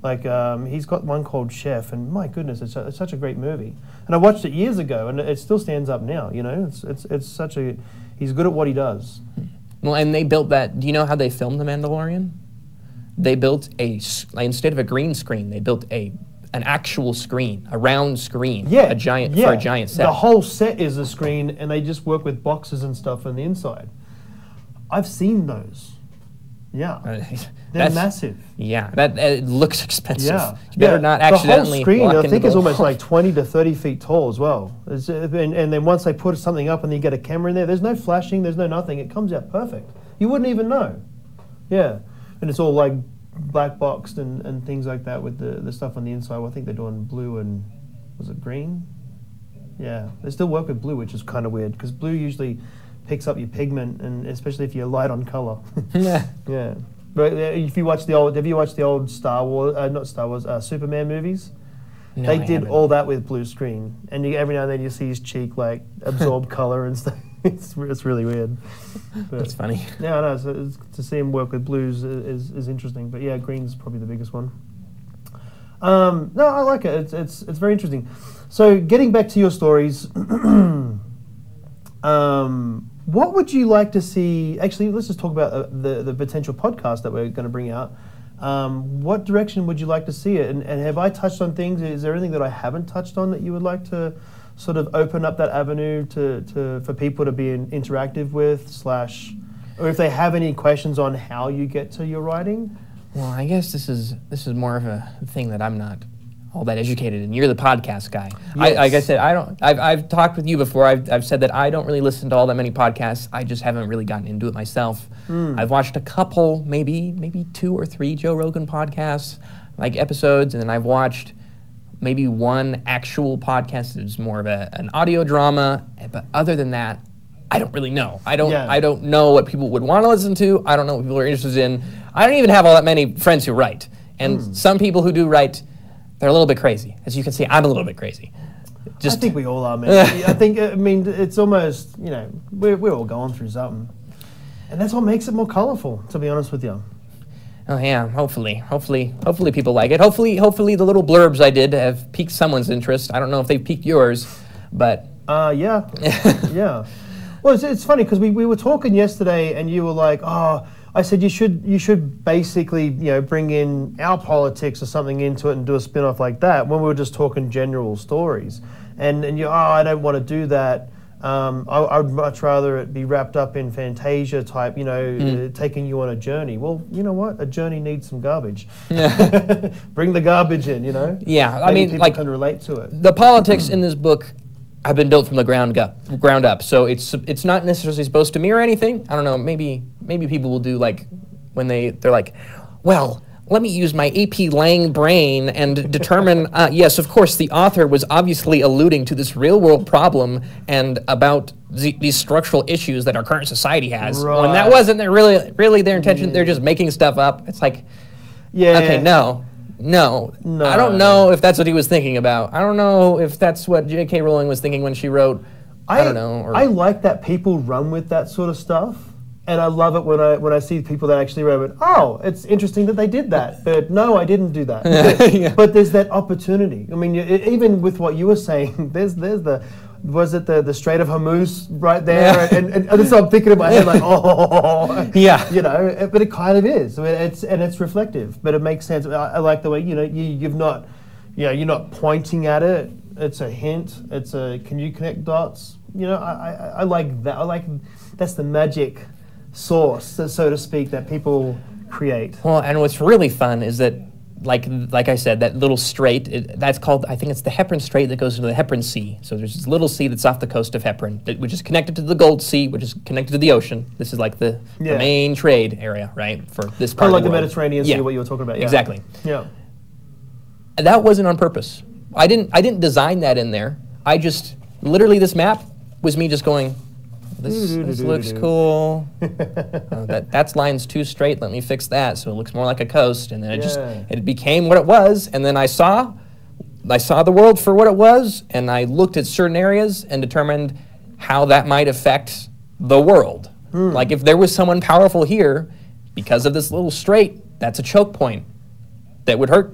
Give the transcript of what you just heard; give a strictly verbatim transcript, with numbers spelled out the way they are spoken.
Like um, he's got one called Chef, and my goodness, it's, a, it's such a great movie. And I watched it years ago, and it still stands up now. You know, it's it's it's such a he's good at what he does. Well, and they built that. Do you know how they filmed The Mandalorian? They built a like, instead of a green screen, they built a an actual screen, a round screen, Yeah, a giant yeah. for a giant set. The whole set is a screen, and they just work with boxes and stuff on the inside. I've seen those. Yeah, Uh, they're that's- massive. Yeah, that it looks expensive. Yeah, You better yeah. not The whole accidentally screen, walk I into think, the is almost wall. like twenty to thirty feet tall as well. It's, uh, and, and then once they put something up and you get a camera in there, there's no flashing, there's no nothing. It comes out perfect. You wouldn't even know. Yeah, and it's all like black boxed and, and things like that with the, the stuff on the inside. Well, I think they're doing blue and was it green? Yeah, they still work with blue, which is kind of weird because blue usually picks up your pigment, and especially if you're light on color. Yeah. Yeah. But uh, if you watch the old, have you watched the old Star Wars, uh, not Star Wars, uh, Superman movies? No, they I did haven't. all that with blue screen, and you, every now and then you see his cheek like absorb color and stuff. It's it's really weird. But, That's funny. yeah, I know. So it's, to see him work with blues is is interesting. But yeah, green's probably the biggest one. Um, no, I like it. It's it's it's very interesting. So getting back to your stories. um, What would you like to see? Actually, let's just talk about uh, the the potential podcast that we're going to bring out. Um, what direction would you like to see it? And, and have I touched on things? Is there anything that I haven't touched on that you would like to sort of open up that avenue to, to for people to be in, interactive with? Slash, or if they have any questions on how you get to your writing? Well, I guess this is this is more of a thing that I'm not all that educated in. You're the podcast guy. I, Yes. like I said, I don't. I've, I've talked with you before. I've, I've said that I don't really listen to all that many podcasts. I just haven't really gotten into it myself. Mm. I've watched a couple, maybe maybe two or three Joe Rogan podcasts, like episodes, and then I've watched maybe one actual podcast that's more of a, an audio drama. But other than that, I don't really know. I don't. Yeah. I don't know what people would want to listen to. I don't know what people are interested in. I don't even have all that many friends who write, and Mm. some people who do write, they're a little bit crazy. As you can see, I'm a little bit crazy. Just I think we all are, man. I think, I mean, it's almost, you know, we're, we're all going through something. And that's what makes it more colorful, to be honest with you. oh yeah, hopefully, hopefully, hopefully people like it. Hopefully, hopefully the little blurbs I did have piqued someone's interest. I don't know if they've piqued yours, but Uh, yeah, yeah. Well, it's, it's funny because we, we were talking yesterday, and you were like, "Oh," I said you should you should basically you know bring in our politics or something into it and do a spin off like that. When we were just talking general stories, and and you, oh, I don't want to do that. Um, I, I'd much rather it be wrapped up in Fantasia type, you know, Mm. uh, taking you on a journey. Well, you know what? A journey needs some garbage. Yeah. Bring the garbage in, you know. yeah, I Maybe mean, people like can relate to it. the politics in this book have been built from the ground up, ground up. So it's it's not necessarily supposed to mirror anything. I don't know. Maybe maybe people will do like when they they're like, well, let me use my A P Lang brain and determine. Uh, yes, of course, the author was obviously alluding to this real world problem and about the, these structural issues that our current society has. When that Right. wasn't their really really their intention. They're just making stuff up. It's like, Yeah. okay, no. No. No. I don't know if that's what he was thinking about. I don't know if that's what J K Rowling was thinking when she wrote, I, don't know. Or, I like that people run with that sort of stuff, and I love it when I when I see people that actually wrote it. Oh, it's interesting that they did that, but no, I didn't do that. Yeah. But there's that opportunity. I mean, you, even with what you were saying, there's there's the was it the, the Strait of Hormuz right there, Yeah. and, and, and that's what I'm thinking in my head, like oh, Yeah. you know, it- but it kind of is. I mean, it's and it's reflective, but it makes sense. I, I like the way you know you you've not, you know, you're not pointing at it. It's a hint. It's a can you connect dots? You know, I I, I like that. I like that's the magic source, so to speak, that people create. Well, and what's really fun is that, like like I said, that little strait, it, that's called, I think it's the Hepburn Strait that goes into the Hepburn Sea. So there's this little sea that's off the coast of Hepburn, that, which is connected to the Gold Sea, which is connected to the ocean. This is like the, Yeah. the main trade area, right, for this part Kind of like of the the world. Mediterranean Sea, Yeah. what you were talking about. Yeah. Exactly. Yeah. And that wasn't on purpose. I didn't I didn't design that in there. I just, literally this map was me just going, this, this looks cool. Oh, that that's line's too straight. Let me fix that so it looks more like a coast. And then it just Yeah. it became what it was. And then I saw I saw the world for what it was, and I looked at certain areas and determined how that might affect the world. Like if there was someone powerful here, because of this little strait, that's a choke point that would hurt